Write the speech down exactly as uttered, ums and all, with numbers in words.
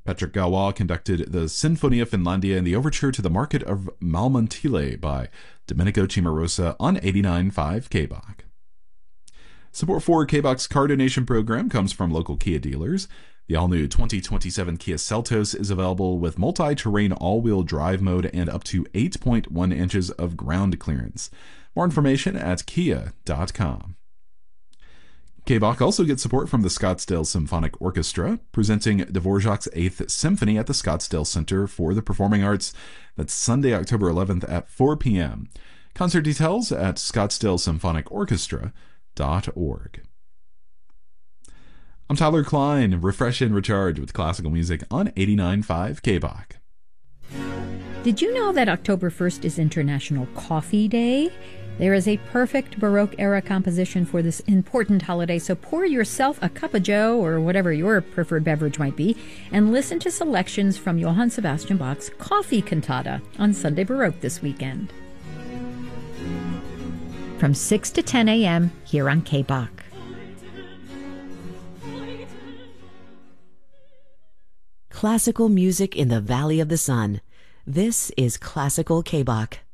Patrick Galois conducted the Sinfonia Finlandia and the overture to the Market of Malmontile by Domenico Cimarosa on eighty-nine point five K B O C. Support for K B O C's car donation program comes from local Kia dealers. The all-new twenty twenty-seven Kia Seltos is available with multi-terrain all-wheel drive mode and up to eight point one inches of ground clearance. More information at kia dot com. K B O C also gets support from the Scottsdale Symphonic Orchestra, presenting Dvorak's Eighth Symphony at the Scottsdale Center for the Performing Arts. That's Sunday, October eleventh at four p.m. Concert details at scottsdale symphonic orchestra dot org. I'm Tyler Klein. Refresh and recharge with classical music on eighty-nine point five K B O C. Did you know that October first is International Coffee Day? There is a perfect Baroque-era composition for this important holiday, so pour yourself a cup of joe, or whatever your preferred beverage might be, and listen to selections from Johann Sebastian Bach's Coffee Cantata on Sunday Baroque this weekend. From six to ten a.m. here on K B O C. Classical music in the Valley of the Sun. This is Classical K B O C.